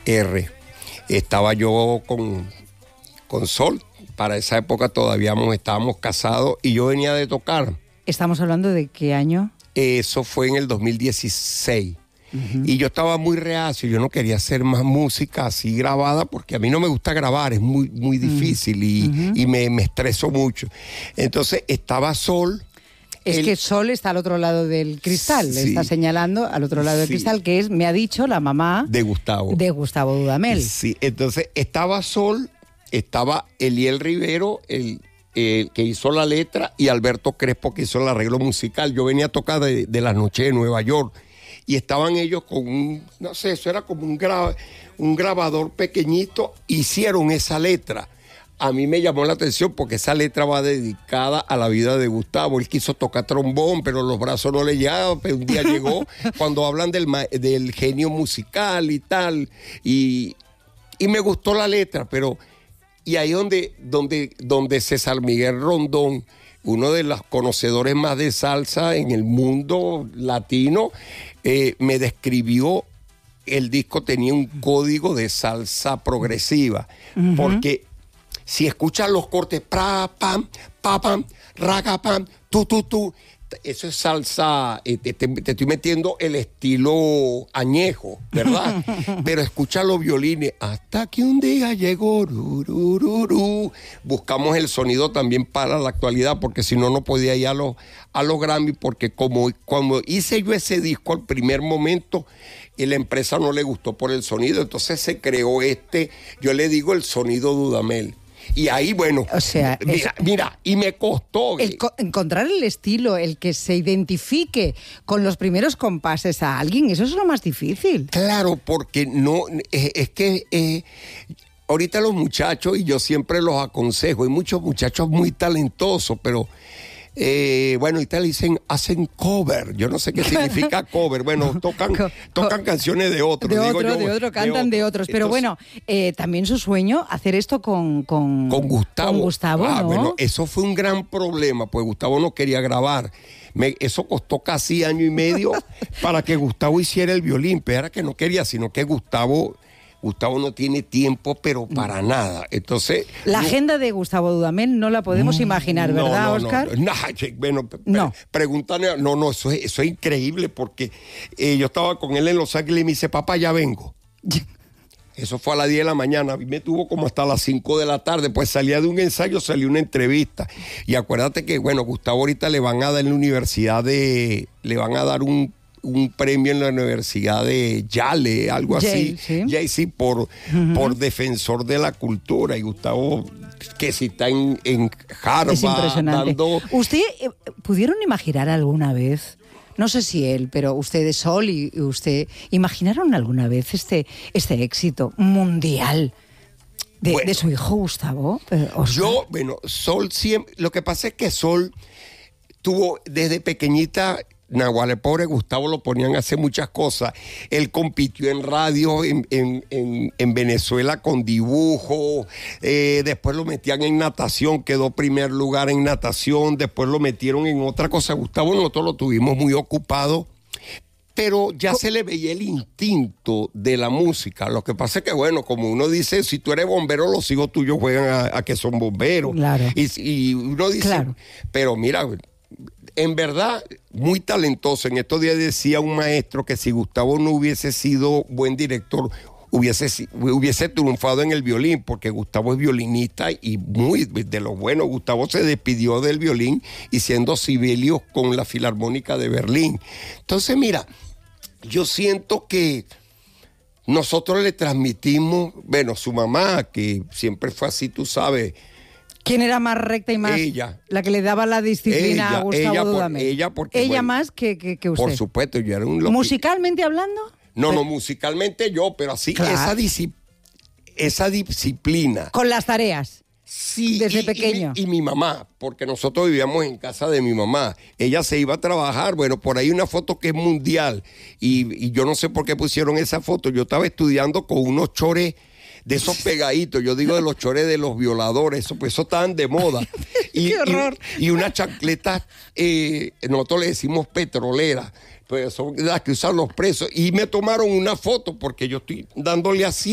R. Estaba yo con Sol. Para esa época todavía estábamos casados y yo venía de tocar. ¿Estamos hablando de qué año? Eso fue en el 2016. Y yo estaba muy reacio, yo no quería hacer más música así grabada porque a mí no me gusta grabar, es muy, muy difícil y me estreso mucho. Entonces estaba Sol. Es que Sol está al otro lado del cristal, le está señalando al otro lado del cristal, que es, me ha dicho, la mamá de Gustavo Dudamel. Sí, entonces estaba Sol, estaba Eliel Rivero, el que hizo la letra, y Alberto Crespo, que hizo el arreglo musical. Yo venía a tocar de la noche de Nueva York. Y estaban ellos con no sé, eso era como un grabador pequeñito, hicieron esa letra. A mí me llamó la atención porque esa letra va dedicada a la vida de Gustavo. Él quiso tocar trombón, pero los brazos no le llegaban, pero un día llegó, cuando hablan del genio musical y tal, y me gustó la letra, pero... Y ahí donde César Miguel Rondón, uno de los conocedores más de salsa en el mundo latino, me describió, el disco tenía un código de salsa progresiva, porque si escuchas los cortes, pra, pam, pa, pam, raga, pam, tu, eso es salsa, te estoy metiendo el estilo añejo, ¿verdad? Pero escucha los violines, hasta que un día llegó, buscamos el sonido también para la actualidad, porque si no, no podía ir a los Grammy, porque cuando hice yo ese disco al primer momento, y la empresa no le gustó por el sonido, entonces se creó yo le digo el sonido Dudamel. Y ahí, bueno, o sea, mira, y me costó. Encontrar el estilo, el que se identifique con los primeros compases a alguien, eso es lo más difícil. Claro, porque no, es que ahorita los muchachos, y yo siempre los aconsejo, hay muchos muchachos muy talentosos, pero... bueno, y tal hacen cover. Yo no sé qué significa cover. Bueno, tocan canciones de otros. Cantan de otros. Pero bueno, también su sueño, hacer esto con Gustavo. Con Gustavo, ¿no? Bueno, eso fue un gran problema, pues Gustavo no quería grabar. Eso costó casi año y medio para que Gustavo hiciera el violín. Pero era que no quería, sino que Gustavo no tiene tiempo, pero para nada. Entonces... La agenda de Gustavo Dudamel no la podemos imaginar, ¿verdad, Óscar? No. Pregúntale... No, eso es increíble, porque yo estaba con él en Los Ángeles y me dice, papá, ya vengo. Eso fue a las 10 de la mañana. A mí me tuvo como hasta las 5 de la tarde. Pues salía de un ensayo, salió una entrevista. Y acuérdate que, bueno, Gustavo ahorita le van a dar en la universidad le van a dar un premio en la Universidad de Yale, algo así, sí, por defensor de la cultura. Y Gustavo, que si está en Harvard, es impresionante. ¿Usted pudieron imaginar alguna vez, no sé si él, pero ustedes, Sol y usted, imaginaron alguna vez este éxito mundial de su hijo Gustavo? Sol siempre, lo que pasa es que Sol tuvo desde pequeñita... Nahual, el pobre Gustavo lo ponían a hacer muchas cosas. Él compitió en radio en Venezuela con dibujo, después lo metían en natación, quedó primer lugar en natación, después lo metieron en otra cosa. Gustavo nosotros lo tuvimos muy ocupado, pero ya se le veía el instinto de la música. Lo que pasa es que, bueno, como uno dice, si tú eres bombero, los hijos tuyos juegan a que son bomberos. Claro. Y uno dice, claro. Pero mira... En verdad, muy talentoso. En estos días decía un maestro que si Gustavo no hubiese sido buen director, hubiese triunfado en el violín, porque Gustavo es violinista y muy de lo bueno. Gustavo se despidió del violín y siendo Sibelius con la Filarmónica de Berlín. Entonces, mira, yo siento que nosotros le transmitimos, bueno, su mamá, que siempre fue así, tú sabes... ¿Quién era más recta y más? Ella. La que le daba la disciplina a Gustavo Dudamel. Ella bueno, más que usted. Por supuesto, yo era un loco. ¿Musicalmente hablando? No, musicalmente yo, pero así, claro. esa disciplina. Con las tareas. Sí. Desde pequeño. Y mi mamá, porque nosotros vivíamos en casa de mi mamá. Ella se iba a trabajar, bueno, por ahí una foto que es mundial. Y yo no sé por qué pusieron esa foto. Yo estaba estudiando con unos chores de esos pegaditos, yo digo de los chores de los violadores, eso estaban de moda. ¡Qué horror! Y unas chancletas, nosotros le decimos petroleras, pues son las que usan los presos. Y me tomaron una foto porque yo estoy dándole así